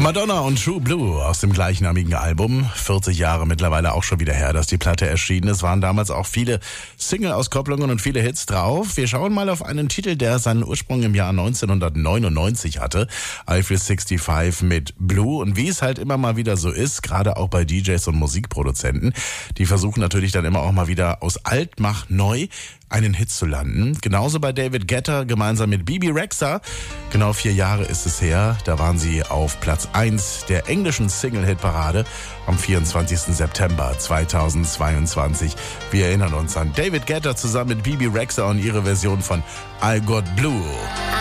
Madonna und True Blue aus dem gleichnamigen Album. 40 Jahre mittlerweile auch schon wieder her, dass die Platte erschienen ist. Waren damals auch viele Single-Auskopplungen und viele Hits drauf. Wir schauen mal auf einen Titel, der seinen Ursprung im Jahr 1999 hatte. Eiffel 65 mit Blue. Und wie es halt immer mal wieder so ist, gerade auch bei DJs und Musikproduzenten, die versuchen natürlich dann immer auch mal wieder aus alt mach neu einen Hit zu landen. Genauso bei David Guetta gemeinsam mit Bebe Rexha. Genau 4 Jahre ist es her. Da waren sie auf Platz 1 der englischen Single-Hit-Parade am 24. September 2022. Wir erinnern uns an David Guetta zusammen mit Bebe Rexha und ihre Version von I Got Blue.